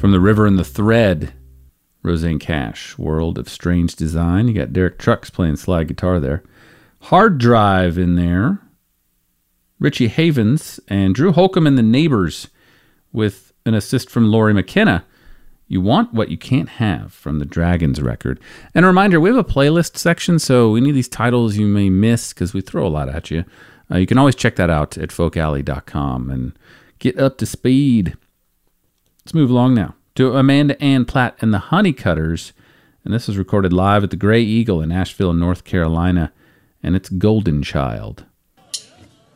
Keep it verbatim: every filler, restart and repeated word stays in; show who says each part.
Speaker 1: From The River and the Thread, Roseanne Cash, World of Strange Design. You got Derek Trucks playing slide guitar there. Hard Drive in there. Richie Havens and Drew Holcomb and the Neighbors with an assist from Laurie McKenna. You Want What You Can't Have from the Dragons record. And a reminder, we have a playlist section, so any of these titles you may miss, because we throw a lot at you, uh, you can always check that out at folk alley dot com and get up to speed. Let's move along now to Amanda Ann Platt and the Honeycutters. And this was recorded live at the Gray Eagle in Asheville, North Carolina. And it's Golden Child.